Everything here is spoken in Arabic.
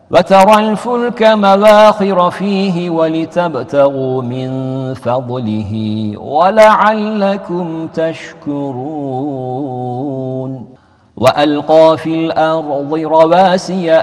وترى الفلك مواخر فيه ولتبتغوا من فضله ولعلكم تشكرون وألقى في الأرض رواسي